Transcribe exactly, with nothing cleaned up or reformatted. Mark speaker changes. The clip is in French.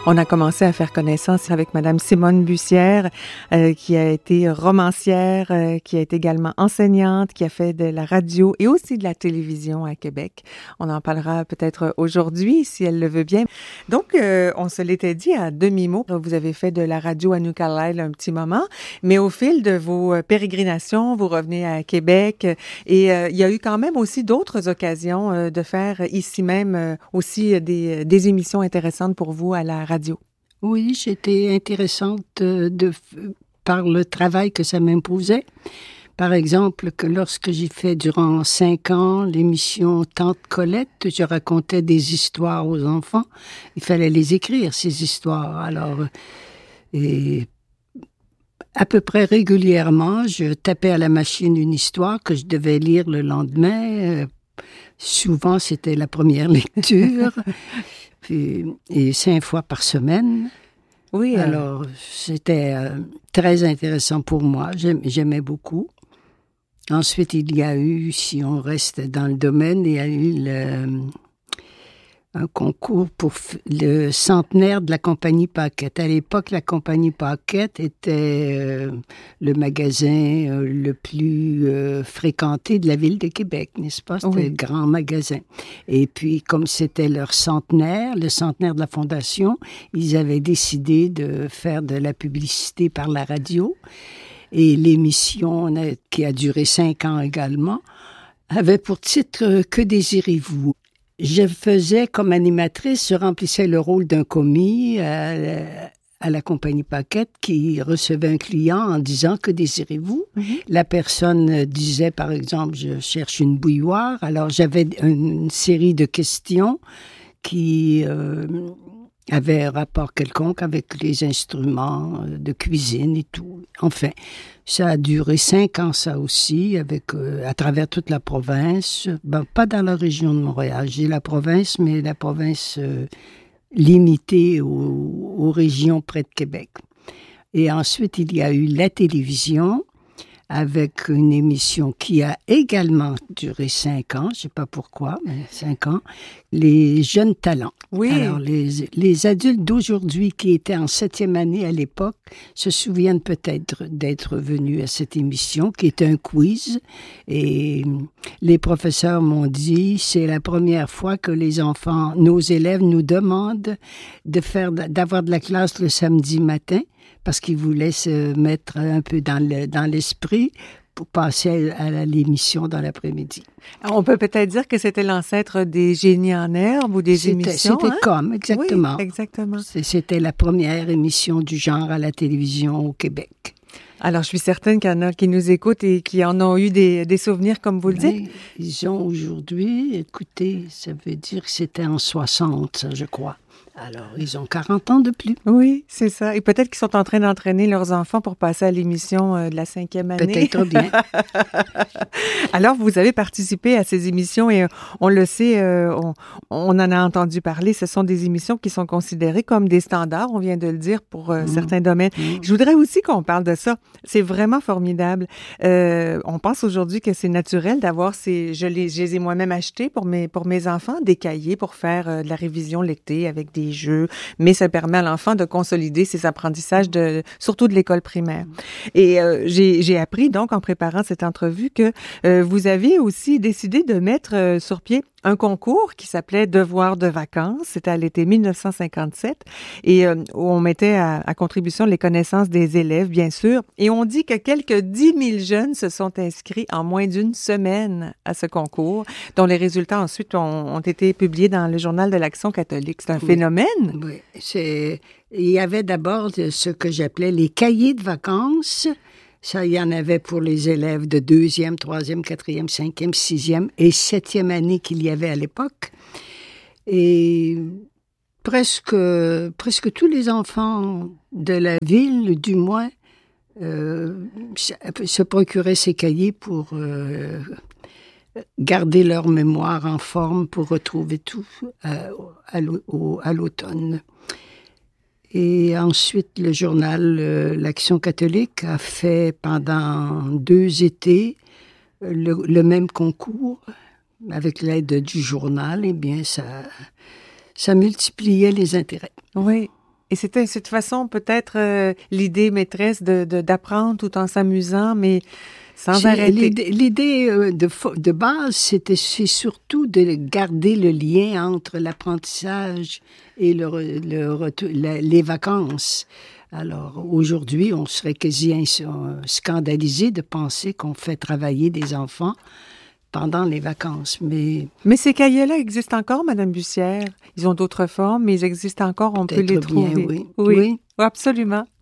Speaker 1: On a commencé à faire connaissance avec Madame Simone Bussière, euh, qui a été romancière, euh, qui a été également enseignante, qui a fait de la radio et aussi de la télévision à Québec. On en parlera peut-être aujourd'hui, si elle le veut bien. Donc, euh, on se l'était dit à demi-mot. Vous avez fait de la radio à New Carlisle un petit moment, mais au fil de vos pérégrinations, vous revenez à Québec et euh, il y a eu quand même aussi d'autres occasions euh, de faire ici même euh, aussi des, des émissions intéressantes pour vous à la radio. Radio.
Speaker 2: Oui, j'étais intéressante de, de, par le travail que ça m'imposait. Par exemple, que lorsque j'ai fait durant cinq ans l'émission Tante Colette, je racontais des histoires aux enfants. Il fallait les écrire, ces histoires. Alors, et à peu près régulièrement, je tapais à la machine une histoire que je devais lire le lendemain. Souvent, c'était la première lecture. Puis, et cinq fois par semaine.
Speaker 1: Oui.
Speaker 2: Alors, euh... c'était euh, très intéressant pour moi. J'aim, j'aimais beaucoup. Ensuite, il y a eu, si on reste dans le domaine, il y a eu le, un concours pour le centenaire de la compagnie Paquette. À l'époque, la compagnie Paquette était euh, le magasin euh, le plus euh, fréquenté de la ville de Québec, n'est-ce pas? C'était oui. Un grand magasin. Et puis, comme c'était leur centenaire, le centenaire de la Fondation, ils avaient décidé de faire de la publicité par la radio. Et l'émission, qui a duré cinq ans également, avait pour titre « Que désirez-vous » Je faisais comme animatrice, je remplissais le rôle d'un commis à, à la compagnie Paquette qui recevait un client en disant « Que désirez-vous » Mm-hmm. La personne disait, par exemple, « Je cherche une bouilloire ». Alors, j'avais une, une série de questions qui euh, avaient un rapport quelconque avec les instruments de cuisine et tout. Enfin, ça a duré cinq ans, ça aussi, avec euh, à travers toute la province. Ben, pas dans la région de Montréal. J'ai la province, mais la province euh, limitée aux, aux régions près de Québec. Et ensuite, il y a eu la télévision avec une émission qui a également duré cinq ans, je ne sais pas pourquoi, mais cinq ans, les jeunes talents.
Speaker 1: Oui.
Speaker 2: Alors, les, les adultes d'aujourd'hui qui étaient en septième année à l'époque se souviennent peut-être d'être venus à cette émission, qui était un quiz. Et les professeurs m'ont dit, c'est la première fois que les enfants, nos élèves nous demandent de faire, d'avoir de la classe le samedi matin, parce qu'ils voulaient se mettre un peu dans, le, dans l'esprit pour passer à, à l'émission dans l'après-midi.
Speaker 1: On peut peut-être dire que c'était l'ancêtre des Génies en herbe ou des
Speaker 2: c'était,
Speaker 1: émissions.
Speaker 2: C'était
Speaker 1: hein?
Speaker 2: comme, exactement.
Speaker 1: Oui, exactement.
Speaker 2: C'était la première émission du genre à la télévision au Québec.
Speaker 1: Alors, je suis certaine qu'il y en a qui nous écoutent et qui en ont eu des, des souvenirs, comme vous le dites.
Speaker 2: Oui, ils ont aujourd'hui, écoutez, ça veut dire que c'était en soixante, ça, je crois. Alors, ils ont quarante ans de plus.
Speaker 1: Oui, c'est ça. Et peut-être qu'ils sont en train d'entraîner leurs enfants pour passer à l'émission euh, de la cinquième année.
Speaker 2: Peut-être bien.
Speaker 1: Alors, vous avez participé à ces émissions et euh, on le sait, euh, on, on en a entendu parler. Ce sont des émissions qui sont considérées comme des standards, on vient de le dire, pour euh, mmh. certains domaines. Mmh. Je voudrais aussi qu'on parle de ça. C'est vraiment formidable. Euh, on pense aujourd'hui que c'est naturel d'avoir ces... Je les, je les ai moi-même achetés pour mes, pour mes enfants, des cahiers pour faire euh, de la révision lectée avec des jeux, mais ça permet à l'enfant de consolider ses apprentissages, de, surtout de l'école primaire. Et euh, j'ai, j'ai appris donc en préparant cette entrevue que euh, vous avez aussi décidé de mettre euh, sur pied un concours qui s'appelait Devoir de vacances. C'était à l'été dix-neuf cent cinquante-sept et euh, où on mettait à, à contribution les connaissances des élèves, bien sûr. Et on dit que quelques dix mille jeunes se sont inscrits en moins d'une semaine à ce concours, dont les résultats ensuite ont, ont été publiés dans le Journal de l'Action catholique. C'est un oui. phénomène.
Speaker 2: Oui, c'est... Il y avait d'abord ce que j'appelais les cahiers de vacances. Ça, il y en avait pour les élèves de deuxième, troisième, quatrième, cinquième, sixième et septième année qu'il y avait à l'époque. Et presque, presque tous les enfants de la ville, du moins, euh, se procuraient ces cahiers pour euh, garder leur mémoire en forme, pour retrouver tout à, à, à l'automne. Et ensuite, le journal euh, L'Action catholique a fait pendant deux étés le, le même concours. Avec l'aide du journal, eh bien, ça, ça multipliait les intérêts.
Speaker 1: Oui. Et c'était cette façon, peut-être, euh, l'idée maîtresse de, de, d'apprendre tout en s'amusant, mais sans
Speaker 2: C'est-
Speaker 1: arrêter.
Speaker 2: L'idée, l'idée, euh, de, fo- de base, c'était c'est surtout de garder le lien entre l'apprentissage et le, re- le retour- la- les vacances. Alors, aujourd'hui, on serait quasi ins- euh, scandalisé de penser qu'on fait travailler des enfants pendant les vacances. Mais
Speaker 1: Mais ces cahiers-là existent encore, Madame Bussière. Ils ont d'autres formes, mais ils existent encore, on peut les
Speaker 2: peut-être bien,
Speaker 1: trouver.
Speaker 2: oui.
Speaker 1: Oui,
Speaker 2: Oui.
Speaker 1: absolument.